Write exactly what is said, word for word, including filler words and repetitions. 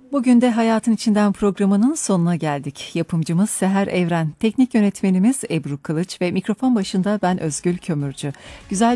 Bugün de Hayatın İçinden programının sonuna geldik. Yapımcımız Seher Evren, teknik yönetmenimiz Ebru Kılıç ve mikrofon başında ben Özgül Kömürcü. Güzel